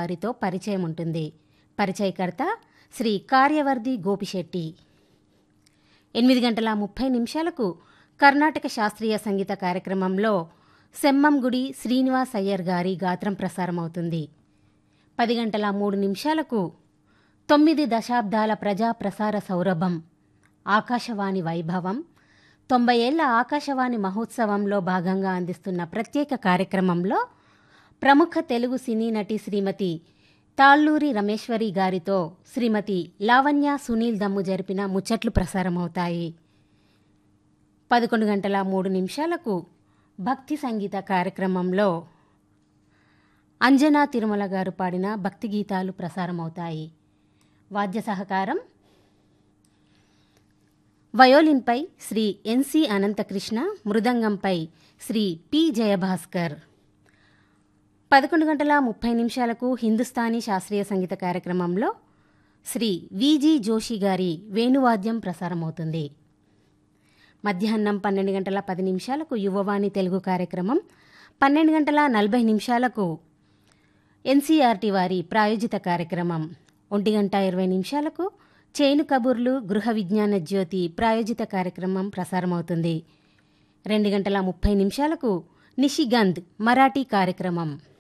వారితో పరిచయం ఉంటుంది. పరిచయకర్త శ్రీ కార్యవర్ధి గోపిశెట్టి. 8:30 కర్ణాటక శాస్త్రీయ సంగీత కార్యక్రమంలో సెమ్మంగుడి శ్రీనివాస్ అయ్యర్ గారి గాత్రం ప్రసారమవుతుంది. 10:03 9 దశాబ్దాల ప్రజా ప్రసార సౌరభం ఆకాశవాణి వైభవం 90 ఏళ్ల ఆకాశవాణి మహోత్సవంలో భాగంగా అందిస్తున్న ప్రత్యేక కార్యక్రమంలో ప్రముఖ తెలుగు సినీ నటి శ్రీమతి తాళ్ళూరి రమేశ్వరి గారితో శ్రీమతి లావణ్య సునీల్ దమ్ము జరిపిన ముచ్చట్లు ప్రసారమవుతాయి. 11:03 భక్తి సంగీత కార్యక్రమంలో అంజనా తిరుమల గారు పాడిన భక్తి గీతాలు ప్రసారమవుతాయి. వాద్య సహకారం వయోలిన్పై శ్రీ ఎన్సి అనంతకృష్ణ, మృదంగంపై శ్రీ పి జయభాస్కర్. 11:30 హిందుస్థానీ శాస్త్రీయ సంగీత కార్యక్రమంలో శ్రీ విజి జోషి గారి వేణువాద్యం ప్రసారమవుతుంది. మధ్యాహ్నం 12:10 యువవాణి తెలుగు కార్యక్రమం, 12:40 ఎన్సీఆర్టీ వారి ప్రాయోజిత కార్యక్రమం, 1:20 చేను కబుర్లు గృహ విజ్ఞాన జ్యోతి ప్రాయోజిత కార్యక్రమం ప్రసారమవుతుంది. 2:30 నిషిగంధ్ మరాఠీ కార్యక్రమం.